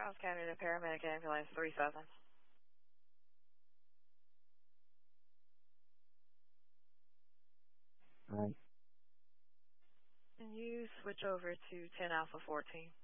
Rouse County to paramedic ambulance 37. All right. And you switch over to 10 Alpha 14.